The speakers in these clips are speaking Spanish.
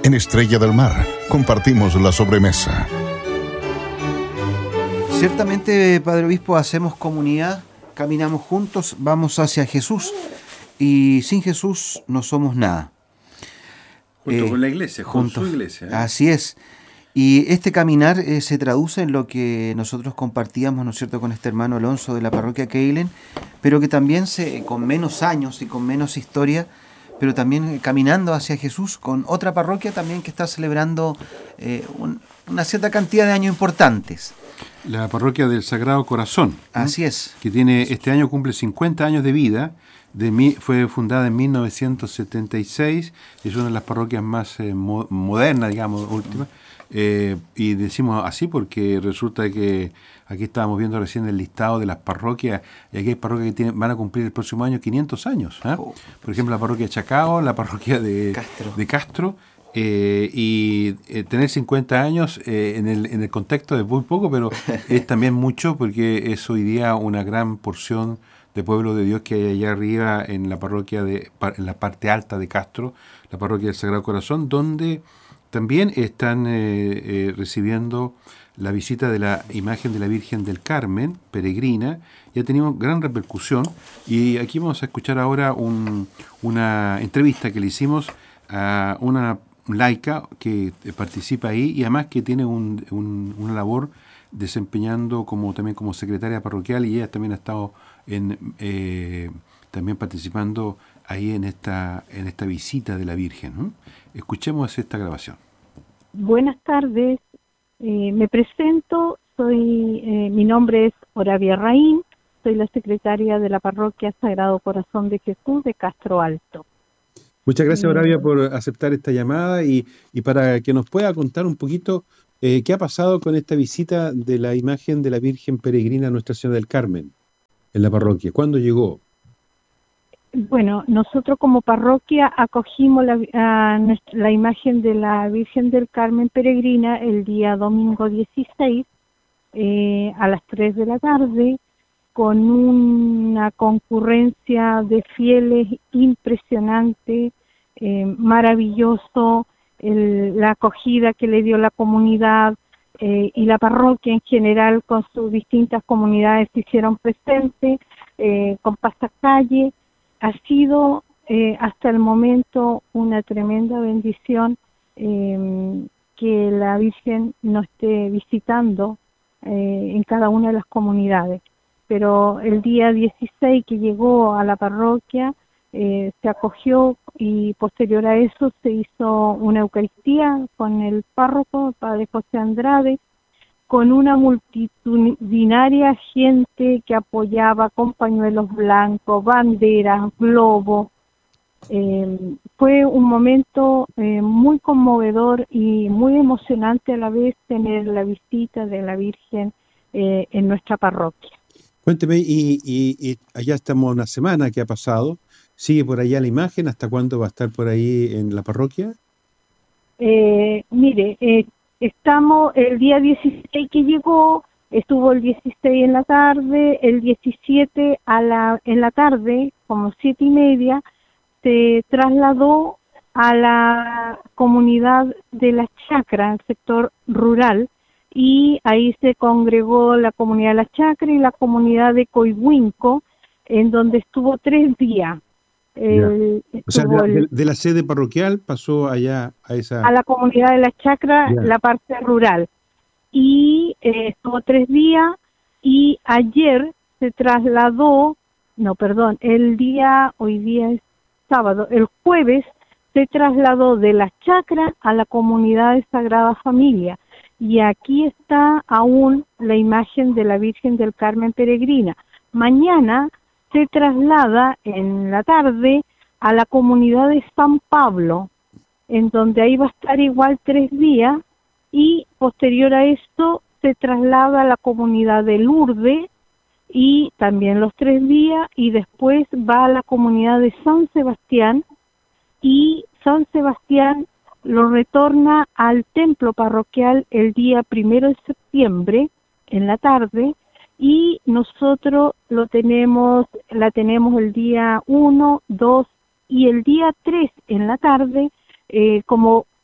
En Estrella del Mar compartimos la sobremesa. Ciertamente, Padre Obispo, hacemos comunidad, caminamos juntos, vamos hacia Jesús y sin Jesús no somos nada. Junto con la iglesia, con su iglesia. Así es. Y este caminar se traduce en lo que nosotros compartíamos, ¿no es cierto?, con este hermano Alonso de la parroquia Keilen, pero que también con menos años y con menos historia, pero también caminando hacia Jesús con otra parroquia también que está celebrando una cierta cantidad de años importantes. La parroquia del Sagrado Corazón. Así es. Que este año cumple 50 años de vida. Fue fundada en 1976. Es una de las parroquias más modernas, digamos, últimas. Y decimos así porque resulta que aquí estábamos viendo recién el listado de las parroquias, y aquí hay parroquias que van a cumplir el próximo año 500 años. Por ejemplo, la parroquia de Chacao, la parroquia de Castro. Y tener 50 años en el contexto de muy poco, pero es también mucho porque es hoy día una gran porción de pueblo de Dios que hay allá arriba en la parroquia en la parte alta de Castro, la parroquia del Sagrado Corazón, donde también están recibiendo la visita de la imagen de la Virgen del Carmen, peregrina, y ha tenido gran repercusión. Y aquí vamos a escuchar ahora una entrevista que le hicimos a una laica que participa ahí y además que tiene una labor desempeñando también como secretaria parroquial, y ella también ha estado también participando ahí en esta visita de la Virgen. Escuchemos esta grabación. Buenas tardes, me presento, mi nombre es Oravia Raín, soy la secretaria de la parroquia Sagrado Corazón de Jesús de Castro Alto. Muchas gracias, Oravia, por aceptar esta llamada y para que nos pueda contar un poquito qué ha pasado con esta visita de la imagen de la Virgen Peregrina Nuestra Señora del Carmen en la parroquia. ¿Cuándo llegó? Bueno, nosotros como parroquia acogimos la imagen de la Virgen del Carmen Peregrina el día domingo 16 a las 3 de la tarde, con una concurrencia de fieles impresionante, maravilloso, la acogida que le dio la comunidad y la parroquia en general con sus distintas comunidades se hicieron presentes, con pasacalle. Ha sido hasta el momento una tremenda bendición que la Virgen nos esté visitando en cada una de las comunidades. Pero el día 16 que llegó a la parroquia se acogió y posterior a eso se hizo una Eucaristía con el párroco, Padre José Andrade, con una multitudinaria gente que apoyaba con pañuelos blancos, banderas, globos. Fue un momento muy conmovedor y muy emocionante a la vez tener la visita de la Virgen en nuestra parroquia. Cuénteme, y allá estamos una semana que ha pasado. ¿Sigue por allá la imagen? ¿Hasta cuándo va a estar por ahí en la parroquia? Estamos el día 16 que llegó, estuvo el 16 en la tarde, el 17 en la tarde, como 7:30, se trasladó a la comunidad de La Chacra, el sector rural, y ahí se congregó la comunidad de La Chacra y la comunidad de Coihuinco, en donde estuvo 3 días. O sea, de la sede parroquial pasó allá a la comunidad de La Chacra, la parte rural. Y estuvo 3 días y ayer se trasladó, hoy día es sábado, el jueves se trasladó de La Chacra a la comunidad de Sagrada Familia. Y aquí está aún la imagen de la Virgen del Carmen Peregrina. Mañana se traslada en la tarde a la comunidad de San Pablo, en donde ahí va a estar igual 3 días, y posterior a esto se traslada a la comunidad de Lourdes, y también los 3 días, y después va a la comunidad de San Sebastián, y San Sebastián lo retorna al templo parroquial el día 1 de septiembre, en la tarde, y nosotros la tenemos el día 1, 2 y el día 3 en la tarde como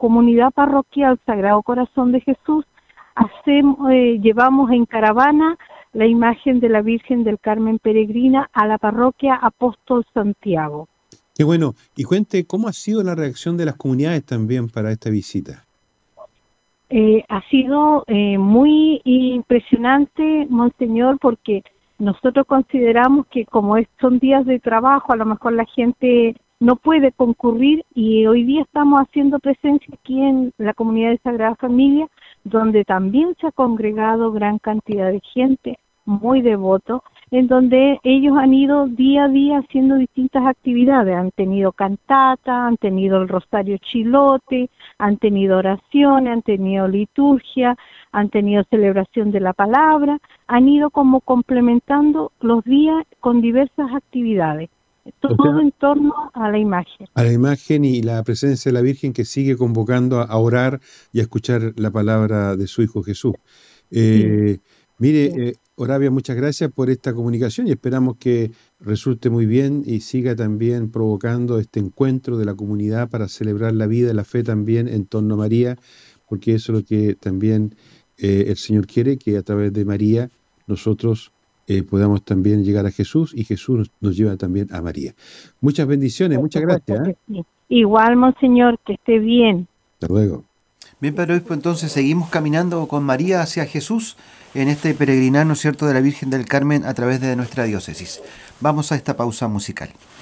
comunidad parroquial Sagrado Corazón de Jesús llevamos en caravana la imagen de la Virgen del Carmen Peregrina a la parroquia Apóstol Santiago. Qué bueno. Y cuente, ¿cómo ha sido la reacción de las comunidades también para esta visita? Ha sido muy impresionante, Monseñor, porque nosotros consideramos que como son días de trabajo, a lo mejor la gente no puede concurrir, y hoy día estamos haciendo presencia aquí en la comunidad de Sagrada Familia, donde también se ha congregado gran cantidad de gente, muy devoto, en donde ellos han ido día a día haciendo distintas actividades. Han tenido cantata, han tenido el Rosario Chilote, han tenido oraciones, han tenido liturgia, han tenido celebración de la palabra, han ido como complementando los días con diversas actividades. Todo en torno a la imagen. A la imagen y la presencia de la Virgen, que sigue convocando a orar y a escuchar la palabra de su Hijo Jesús. Mire, Oravia, muchas gracias por esta comunicación y esperamos que resulte muy bien y siga también provocando este encuentro de la comunidad para celebrar la vida y la fe también en torno a María, porque eso es lo que también el Señor quiere, que a través de María nosotros podamos también llegar a Jesús, y Jesús nos lleva también a María. Muchas bendiciones, muchas gracias. Sí. Igual, Monseñor, que esté bien. Hasta luego. Bien, Padre Obispo, entonces seguimos caminando con María hacia Jesús en este peregrinar, ¿no es cierto?, de la Virgen del Carmen a través de nuestra diócesis. Vamos a esta pausa musical.